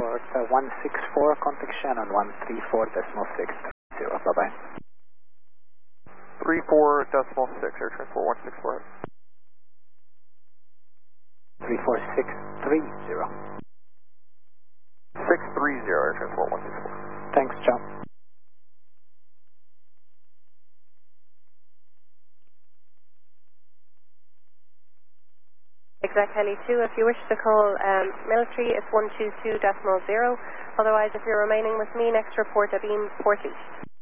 Report 164, contact Shannon 134.630. Bye-bye. 34.6, air transport 164. 34630. 630, air transport 164. Thanks, John. Exact Heli 2, if you wish to call military, it's 122.0. Otherwise, if you're remaining with me, next report at beam 40.